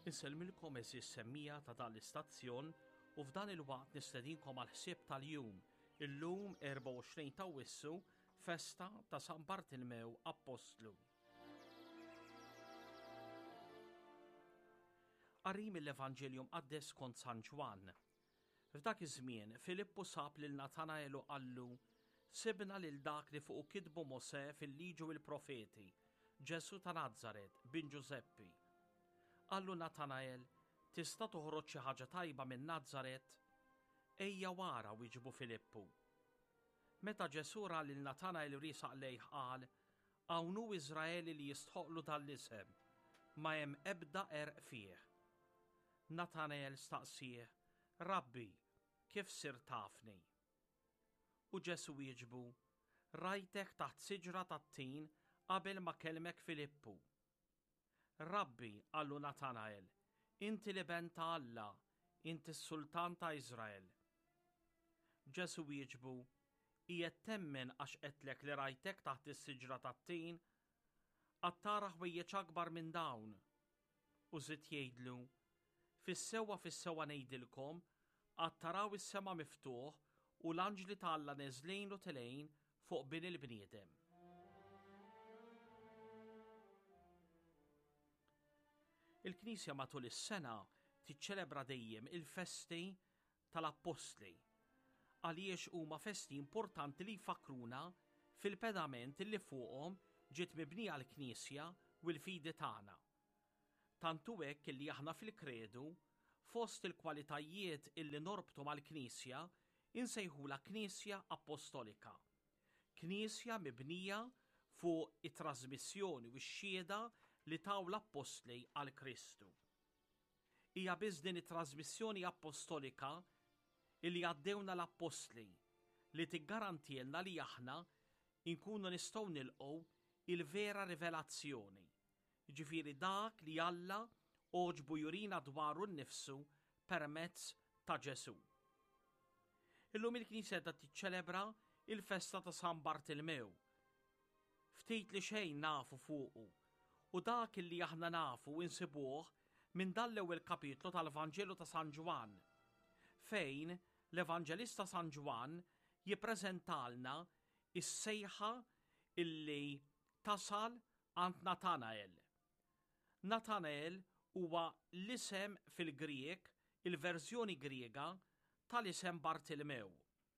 Insellmilkom eżis semmija ta' dan l-istazzjon u f'dan il-waqt nistedinkom għal ħsieb tal-jum. Illum 24 ta' Wissu, festa ta' San Bartilmew Apostlu. Qari mill-Evanġeljum qaddes kont San Ġwan. F'dak iż-żmien Filippu sab lil Natanael u qallu: Sibna lil dak li fuq kitbu Mosè fil-liġi u l-profeti, Ġesu ta' Nażaret, bin Ġuseppi. Qallu Natanael: Tista' toħroġ xi ħaġa tajba minn Nażaret? Ejja wara, wieġbu Filippu. Meta Ġesu ra lil Natanael riesaq lejh qal: Hawn hu Iżraeli li jistħoqlu dal-isem, ma hemm ebda erq fih. Natanael staqsih: Rabbi, kif sir tafni? U Ġesu wieġbu: Rajtek taħt siġra tat-tin qabel ma kelmek Filippu. Rabbi, qallu Natanael, inti li ben ta' Alla, inti s-Sultan ta' Izrael. Ġesu wieġbu: Qiegħed temmen għax qedtlek li rajtek taħt is-siġra tat-tin? Qatt tara ħwejjeġ akbar minn dawn. U żied jgħidlu: Fis-sewwa ngħidilkom, qatt taraw is-sema miftuħ u l-anġli ta' Alla neżlejn u telejn fuq bin il-bniedem. Il-Knisja matul is-sena tiċċelebra dejjem il-festi tal-Apostli għaliex huma festi importanti li jfakruna fil-pedament li fuqhom ġiet mibnija l-Knisja u l-fidi tagħna. Tantu hekk illi aħna fil-kredu fost il-kwalitajiet illi norbtu mal-Knisja insejħula Knisja Apostolika. Knisja mibnija fuq it-trasmissjoni u x-xhieda li taw l-Apostli għal Kristu. Hija biss din it-trasmissjoni apostolika li għaddewna l-Apostli li tiggarantilna li aħna inkunu nistgħu nilqgħu il-vera rivelazzjoni, ġifieri dak li Alla oġbu jurina dwaru nnifsu permezz ta' Ġesu. Illum il-Knisja qed tiċċelebra il-festa ta' San Bartilmew. Ftit li xejn nafu fuqu, u dak li aħna nafu insibuh minn dan l-ewwel kapitlu tal-Evanġelu ta' San Ġwan, fejn l-Evanġelista San Ġwan jippreżentalna is-sejħa illi tasal għand Natanael. Natanael huwa l-isem fil-Grieg, il-verżjoni Griega tal-isem Bartilmew.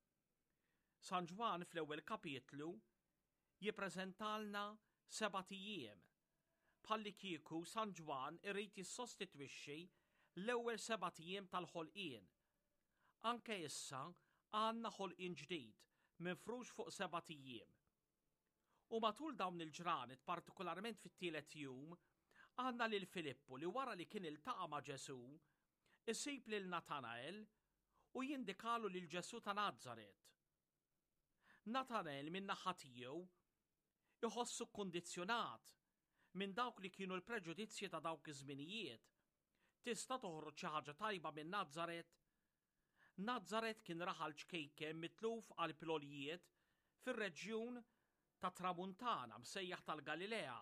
San Ġwan fl-ewwel kapitlu jippreżentalna 7 ijiem. Bħalli kieku San Ġwan irrid jissostitwixxi l-ewwel 7 ijiem tal-ħolqien. Anke issa għandna ħolqien ġdid mifrux fuq 7 ijiem. U matul dawn il-ġranet, partikolarment fit-tielet jum, għandna lil Filippu li wara li kien iltaqa' ma' Ġesu, isib lil Natanael u jindikalu lil Ġesu ta' Nażaret. Natanael minn naħa tiegħu iħossu kkundizzjonat minn dawk li kienu l-preġudizzji ta' dawk iż-żminijiet. Tista' toħroġ xi ħaġa tajba minn Nażaret? Nażaret kien raħal ċkejken mitluf għal pilolijiet fir-reġjun ta' Tramuntana msejjaħ tal-Galilea.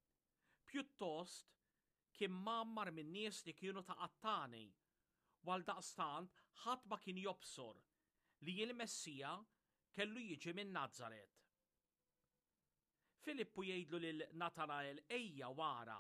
Pjuttost kien mammar minn nies li kienu ta' qattani, għaldaqstant ħadd ma kien jobsor li l-Messija kellu jiġi minn Nażaret. Filippu jgħidlu lil Natanael: Ejja wara.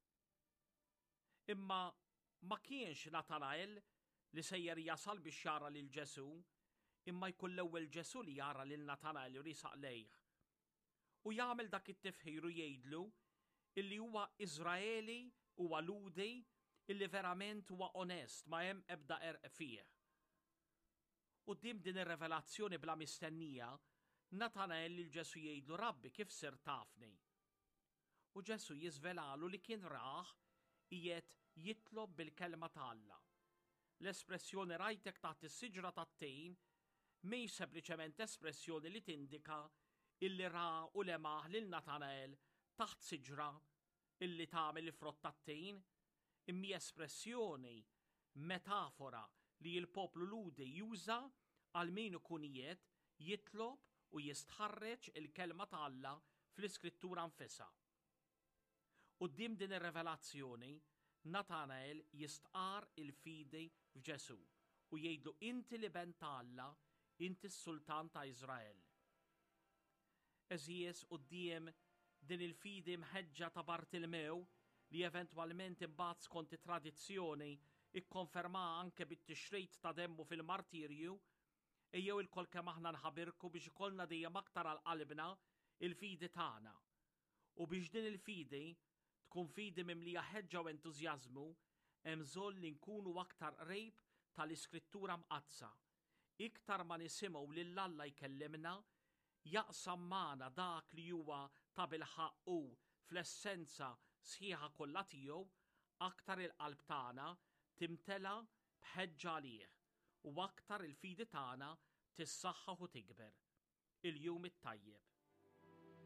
Imma ma kienx Natanael li sejjer jasal biex jara lil Ġesu, imma jkun l-ewwel Ġesu li jara lil Natanael u risaq lejh. U jagħmel dak it-tifħir u jgħidlu illi huwa Iżraeli huwa ludi illi verament huwa onest ma hemm ebda erq fih. Quddiem din ir-revelazzjoni bla mistennija, Natanael lil Ġesu jgħidlu: Rabbi, kif sir tafni? U Ġesu jiżvelalu li kien raħ qiegħed jitlob bil-kelma ta' Alla. L-espressjoni rajtek taħt is-siġra tat-tin mhix sempliċement espressjoni li tindika illi ra u lemaħ lil Natanael taħt siġra illi tagħmel il-frott tat-tin, imma espressjoni metafora li l-poplu ludi juża għal min ikun qiegħed jitlob u jistħarreġ il-kelma ta' Alla fl-Iskrittura nfisha. Quddiem din ir-revelazzjoni, Natanael jistqar il-fidi f'Ġesu u jgħidlu inti li bent Alla, inti s-sultan ta' Izrael. Eżies quddiem din il-fidi mħeġġa ta' Bartilmew li eventwalment imbagħad skont it-tradizzjoni ikkonfermaha anke bit-tixrid ta' demmu fil-martirju, ejjew il-kol kemm aħna nħabirku biex ikollna dejjem aktar għal qalbna il-fidi tagħna. U biex din il-fidi tkun fidi mimlija ħeġġa u entużjażmu, hemm bżonn li nkunu aktar qrib tal-Iskrittura mqazza. Iktar ma nisimgħu lil Alla jkellimna, jaqsam magħna dak li huwa ta' bilħaq hu fl-essenza sħiħa kollha tiegħu, aktar il-qalb tagħna timtela b'ħeġġa għalih u aktar il-fidi tagħna tissaħħaħ u tikber. Il-jum it-tajjeb.